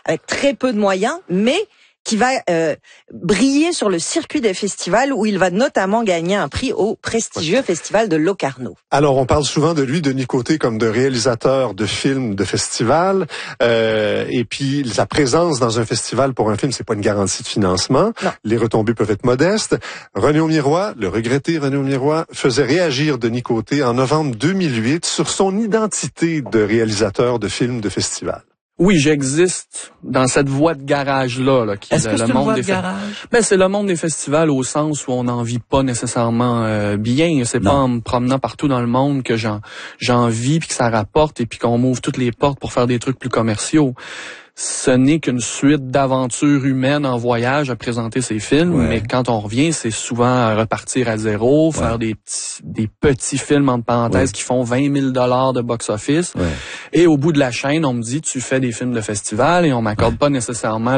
avec très peu de moyens, mais qui va briller sur le circuit des festivals où il va notamment gagner un prix au prestigieux festival de Locarno. Alors, on parle souvent de lui, Denis Côté, comme de réalisateur de films de festival. Et puis, sa présence dans un festival pour un film, c'est pas une garantie de financement. Non. Les retombées peuvent être modestes. René Aumirois, le regretté René Aumirois, faisait réagir Denis Côté en novembre 2008 sur son identité de réalisateur de films de festival. Oui, j'existe dans cette voie de garage-là, qui est-ce est que c'est le une monde voie des de garage? Ben, c'est le monde des festivals au sens où on n'en vit pas nécessairement bien. C'est pas en me promenant partout dans le monde que j'en vis puis que ça rapporte et puis qu'on m'ouvre toutes les portes pour faire des trucs plus commerciaux. Ce n'est qu'une suite d'aventures humaines en voyage à présenter ces films, mais quand on revient, c'est souvent repartir à zéro, faire des petits films entre parenthèses qui font 20 000 $ de box-office. Et au bout de la chaîne, on me dit, tu fais des films de festival et on m'accorde pas nécessairement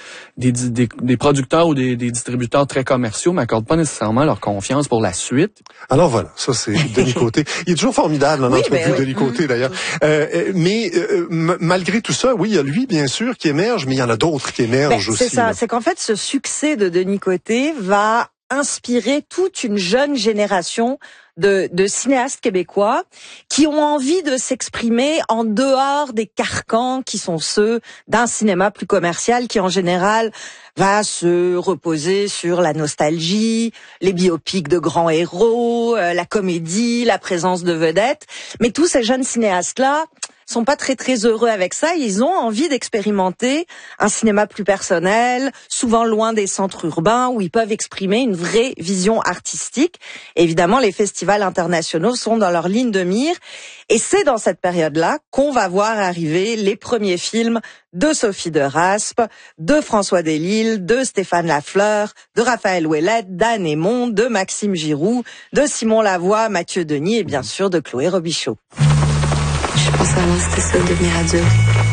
des producteurs ou des distributeurs très commerciaux m'accordent pas nécessairement leur confiance pour la suite. Alors voilà, ça c'est Denis Côté. Il est toujours formidable en entrevue, Denis Côté d'ailleurs. Mais malgré tout ça, oui, il y a lui bien sûr qui émerge, mais il y en a d'autres qui émergent aussi. C'est ça, c'est qu'en fait ce succès de Denis Côté va inspirer toute une jeune génération de cinéastes québécois qui ont envie de s'exprimer en dehors des carcans qui sont ceux d'un cinéma plus commercial qui en général va se reposer sur la nostalgie, les biopics de grands héros, la comédie, la présence de vedettes. Mais tous ces jeunes cinéastes-là sont pas très heureux avec ça. Ils ont envie d'expérimenter un cinéma plus personnel, souvent loin des centres urbains, où ils peuvent exprimer une vraie vision artistique. Et évidemment, les festivals internationaux sont dans leur ligne de mire. Et c'est dans cette période-là qu'on va voir arriver les premiers films de Sophie de Raspe, de François Delisle, de Stéphane Lafleur, de Raphaël Ouellette, d'Anne Aymon, de Maxime Giroux, de Simon Lavoie, Mathieu Denis et bien sûr de Chloé Robichaud. Je pensais vraiment que c'était ça, devenir adulte.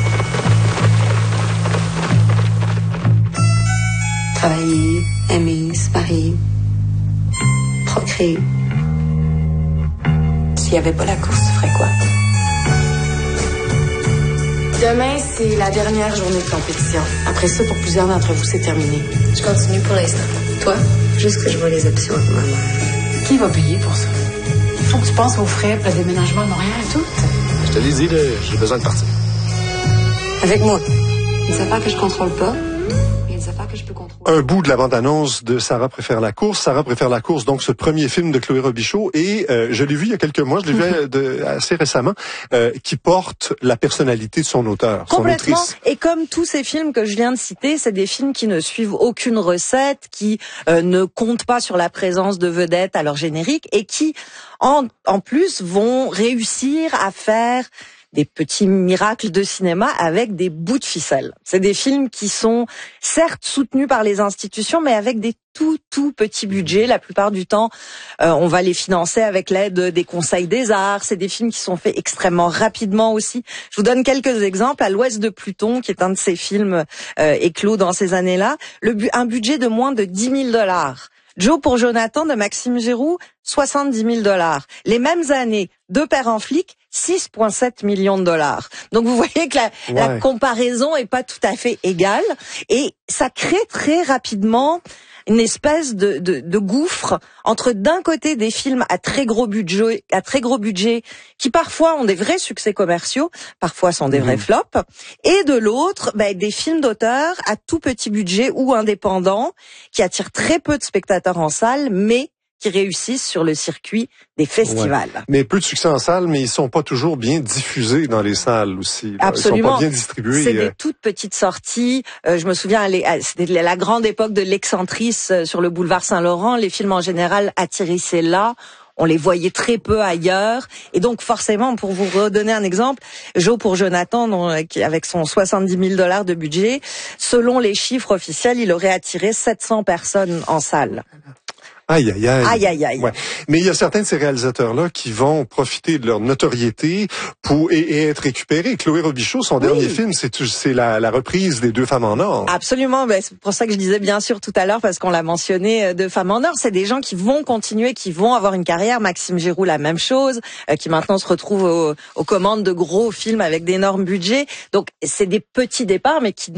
Travailler, aimer, se marier, procréer. S'il n'y avait pas la course, tu ferais quoi? Demain, c'est la dernière journée de compétition. Après ça, pour plusieurs d'entre vous, c'est terminé. Je continue pour l'instant. Toi? Juste que je vois les options avec ma mère. Qui va payer pour ça? Il faut que tu penses aux frais pour le déménagement à Montréal et tout. Je te l'ai dit, j'ai besoin de partir. Avec moi. Des affaires que je contrôle pas. Il y a des affaires que je peux contrôler. Un bout de la bande-annonce de Sarah préfère la course. Sarah préfère la course, donc ce premier film de Chloé Robichaud. Et je l'ai vu il y a quelques mois, je l'ai vu assez récemment, qui porte la personnalité de son auteur, son autrice. Et comme tous ces films que je viens de citer, c'est des films qui ne suivent aucune recette, qui ne comptent pas sur la présence de vedettes à leur générique et qui, en plus, vont réussir à faire des petits miracles de cinéma avec des bouts de ficelle. C'est des films qui sont certes soutenus par les institutions, mais avec des tout petits budgets. La plupart du temps, on va les financer avec l'aide des conseils des arts. C'est des films qui sont faits extrêmement rapidement aussi. Je vous donne quelques exemples. À l'Ouest de Pluton, qui est un de ces films éclos dans ces années-là, un budget de moins de 10 000 $. Joe pour Jonathan de Maxime Giroux, 70 000 $. Les mêmes années, Deux pères en flic, 6,7 millions de $. Donc vous voyez que la comparaison est pas tout à fait égale. Et ça crée très rapidement une espèce de gouffre entre d'un côté des films à très gros budget qui parfois ont des vrais succès commerciaux, parfois sont des vrais flops, et de l'autre, des films d'auteur à tout petit budget ou indépendants qui attirent très peu de spectateurs en salle, mais qui réussissent sur le circuit des festivals. Ouais. Mais peu de succès en salle, mais ils sont pas toujours bien diffusés dans les salles aussi. Là. Absolument. Ils sont pas bien distribués. C'est des toutes petites sorties. Je me souviens, c'était la grande époque de l'Excentrice sur le boulevard Saint-Laurent. Les films en général atterrissaient là. On les voyait très peu ailleurs. Et donc, forcément, pour vous redonner un exemple, Joe pour Jonathan, avec son 70 000 $ de budget, selon les chiffres officiels, il aurait attiré 700 personnes en salle. Aïe. Ouais. Mais il y a certains de ces réalisateurs-là qui vont profiter de leur notoriété et être récupérés. Chloé Robichaud, son dernier film, c'est la reprise des Deux femmes en or. Absolument. C'est pour ça que je disais bien sûr tout à l'heure, parce qu'on l'a mentionné, Deux femmes en or. C'est des gens qui vont continuer, qui vont avoir une carrière. Maxime Giroux, la même chose, qui maintenant se retrouve aux commandes de gros films avec d'énormes budgets. Donc, c'est des petits départs, mais qui